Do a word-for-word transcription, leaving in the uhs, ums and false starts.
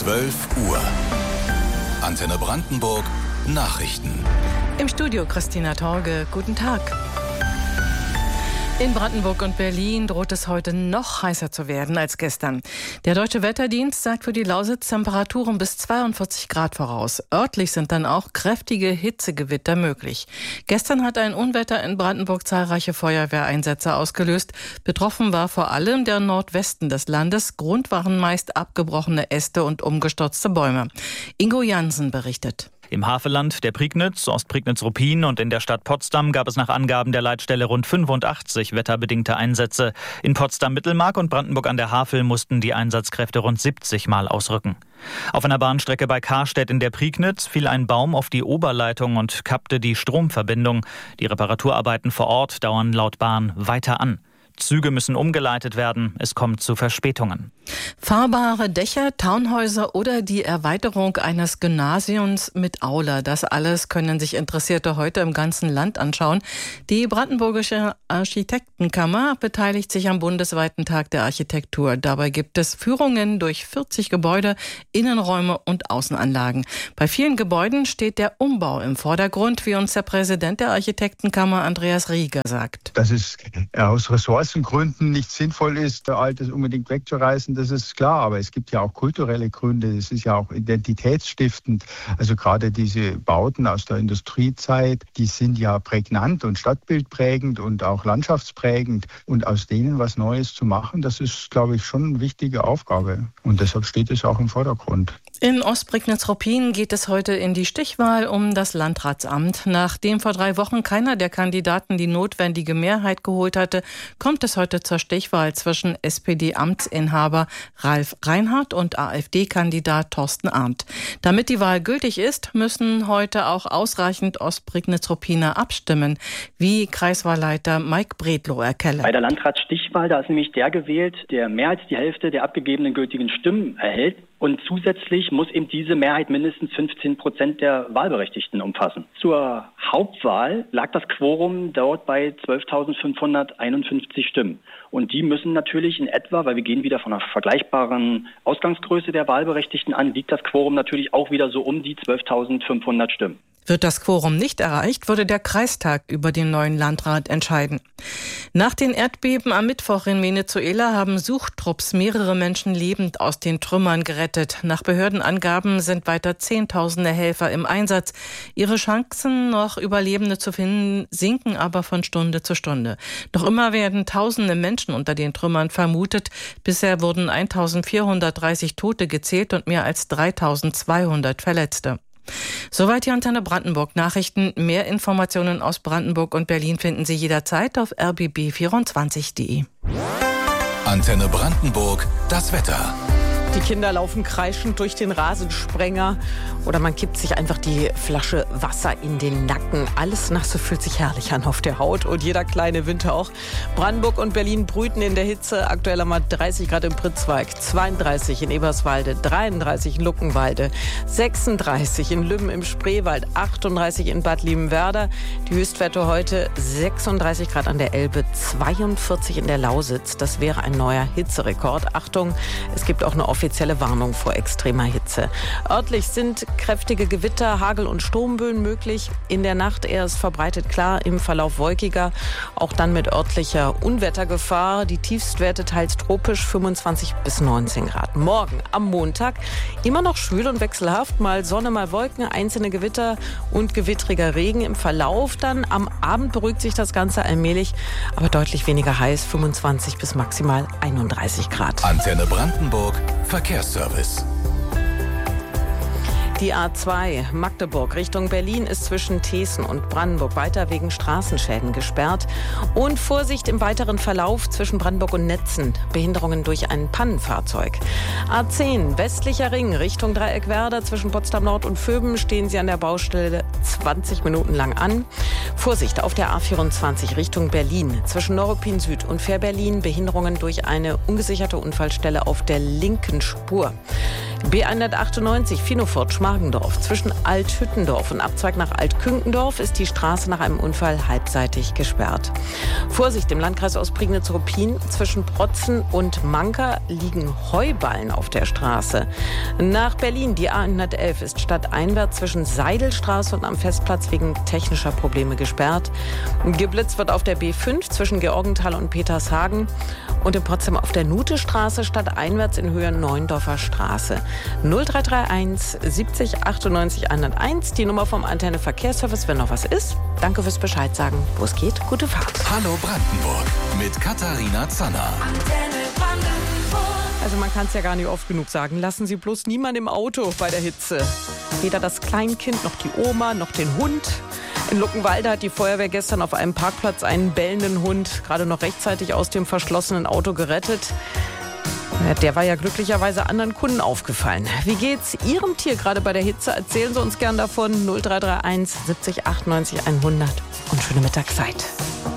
zwölf Uhr. Antenne Brandenburg Nachrichten. Im Studio Christina Torge. Guten Tag. In Brandenburg und Berlin droht es heute noch heißer zu werden als gestern. Der Deutsche Wetterdienst sagt für die Lausitz Temperaturen bis zweiundvierzig Grad voraus. Örtlich sind dann auch kräftige Hitzegewitter möglich. Gestern hat ein Unwetter in Brandenburg zahlreiche Feuerwehreinsätze ausgelöst. Betroffen war vor allem der Nordwesten des Landes. Grund waren meist abgebrochene Äste und umgestürzte Bäume. Ingo Jansen berichtet. Im Havelland, der Prignitz, Ostprignitz-Ruppin und in der Stadt Potsdam gab es nach Angaben der Leitstelle rund fünfundachtzig wetterbedingte Einsätze. In Potsdam-Mittelmark und Brandenburg an der Havel mussten die Einsatzkräfte rund siebzig Mal ausrücken. Auf einer Bahnstrecke bei Karstedt in der Prignitz fiel ein Baum auf die Oberleitung und kappte die Stromverbindung. Die Reparaturarbeiten vor Ort dauern laut Bahn weiter an. Züge müssen umgeleitet werden. Es kommt zu Verspätungen. Fahrbare Dächer, Townhäuser oder die Erweiterung eines Gymnasiums mit Aula. Das alles können sich Interessierte heute im ganzen Land anschauen. Die Brandenburgische Architektenkammer beteiligt sich am bundesweiten Tag der Architektur. Dabei gibt es Führungen durch vierzig Gebäude, Innenräume und Außenanlagen. Bei vielen Gebäuden steht der Umbau im Vordergrund, wie uns der Präsident der Architektenkammer Andreas Rieger sagt. Das ist aus Ressourcengründen nicht sinnvoll ist, Altes unbedingt wegzureißen, das ist klar. Aber es gibt ja auch kulturelle Gründe. Es ist ja auch identitätsstiftend. Also gerade diese Bauten aus der Industriezeit, die sind ja prägnant und stadtbildprägend und auch landschaftsprägend. Und aus denen was Neues zu machen, das ist, glaube ich, schon eine wichtige Aufgabe. Und deshalb steht es auch im Vordergrund. In Ostprignitz-Ruppin geht es heute in die Stichwahl um das Landratsamt. Nachdem vor drei Wochen keiner der Kandidaten die notwendige Mehrheit geholt hatte, kommt es heute zur Stichwahl zwischen S P D-Amtsinhaber Ralf Reinhardt und AfD-Kandidat Thorsten Arndt. Damit die Wahl gültig ist, müssen heute auch ausreichend Ostprignitz-Ruppiner abstimmen, wie Kreiswahlleiter Mike Bredlow erklärt. Bei der Landratsstichwahl, da ist nämlich der gewählt, der mehr als die Hälfte der abgegebenen gültigen Stimmen erhält. Und zusätzlich muss eben diese Mehrheit mindestens fünfzehn Prozent der Wahlberechtigten umfassen. Zur Hauptwahl lag das Quorum dort bei zwölftausendfünfhunderteinundfünfzig Stimmen. Und die müssen natürlich in etwa, weil wir gehen wieder von einer vergleichbaren Ausgangsgröße der Wahlberechtigten an, liegt das Quorum natürlich auch wieder so um die zwölftausendfünfhundert Stimmen. Wird das Quorum nicht erreicht, würde der Kreistag über den neuen Landrat entscheiden. Nach den Erdbeben am Mittwoch in Venezuela haben Suchtrupps mehrere Menschen lebend aus den Trümmern gerettet. Nach Behördenangaben sind weiter Zehntausende Helfer im Einsatz. Ihre Chancen, noch Überlebende zu finden, sinken aber von Stunde zu Stunde. Noch immer werden Tausende Menschen unter den Trümmern vermutet. Bisher wurden eintausendvierhundertdreißig Tote gezählt und mehr als dreitausendzweihundert Verletzte. Soweit die Antenne Brandenburg Nachrichten. Mehr Informationen aus Brandenburg und Berlin finden Sie jederzeit auf r b b vierundzwanzig punkt d e. Antenne Brandenburg, das Wetter. Die Kinder laufen kreischend durch den Rasensprenger oder man kippt sich einfach die Flasche Wasser in den Nacken. Alles Nasse fühlt sich herrlich an auf der Haut und jeder kleine Winter auch. Brandenburg und Berlin brüten in der Hitze. Aktuell haben wir dreißig Grad im Pritzwalk, zweiunddreißig in Eberswalde, dreiunddreißig in Luckenwalde, sechsunddreißig in Lübben im Spreewald, achtunddreißig in Bad Liebenwerda. Die Höchstwerte heute sechsunddreißig Grad an der Elbe, zweiundvierzig in der Lausitz. Das wäre ein neuer Hitzerekord. Achtung, es gibt auch eine offizielle Warnung vor extremer Hitze. Örtlich sind kräftige Gewitter, Hagel- und Sturmböen möglich. In der Nacht erst verbreitet klar, im Verlauf wolkiger. Auch dann mit örtlicher Unwettergefahr. Die Tiefstwerte teils tropisch, fünfundzwanzig bis neunzehn Grad. Morgen am Montag immer noch schwül und wechselhaft. Mal Sonne, mal Wolken, einzelne Gewitter und gewittriger Regen. Im Verlauf dann am Abend beruhigt sich das Ganze allmählich, aber deutlich weniger heiß, fünfundzwanzig bis maximal einunddreißig Grad. Antenne Brandenburg Verkehrsservice. Die A zwei Magdeburg Richtung Berlin ist zwischen Thesen und Brandenburg weiter wegen Straßenschäden gesperrt. Und Vorsicht im weiteren Verlauf zwischen Brandenburg und Netzen. Behinderungen durch ein Pannenfahrzeug. A zehn westlicher Ring Richtung Dreieckwerder zwischen Potsdam Nord und Vöben stehen Sie an der Baustelle zwanzig Minuten lang an. Vorsicht auf der A vierundzwanzig Richtung Berlin zwischen Neuruppin Süd und Fährberlin. Behinderungen durch eine ungesicherte Unfallstelle auf der linken Spur. B hundertachtundneunzig Finofurt-Schmargendorf. Zwischen Althüttendorf und Abzweig nach Altkünkendorf ist die Straße nach einem Unfall halbseitig gesperrt. Vorsicht, im Landkreis Ostprignitz-Ruppin zwischen Protzen und Manka liegen Heuballen auf der Straße. Nach Berlin, die A hundertelf ist stadteinwärts zwischen Seidelstraße und am Festplatz wegen technischer Probleme gesperrt. Geblitzt wird auf der B fünf zwischen Georgenthal und Petershagen und in Potsdam auf der Nutestraße stadteinwärts in Höhe Neuendorfer Straße. null drei drei eins siebzig achtundneunzig hunderteins, die Nummer vom Antenne Verkehrsservice, wenn noch was ist. Danke fürs Bescheid sagen, wo es geht. Gute Fahrt. Hallo Brandenburg mit Katharina Zanner. Also man kann es ja gar nicht oft genug sagen. Lassen Sie bloß niemand im Auto bei der Hitze. Weder das Kleinkind, noch die Oma, noch den Hund. In Luckenwalde hat die Feuerwehr gestern auf einem Parkplatz einen bellenden Hund gerade noch rechtzeitig aus dem verschlossenen Auto gerettet. Der war ja glücklicherweise anderen Kunden aufgefallen. Wie geht's Ihrem Tier gerade bei der Hitze? Erzählen Sie uns gern davon. null drei drei eins siebzig achtundneunzig hundert und schöne Mittagszeit.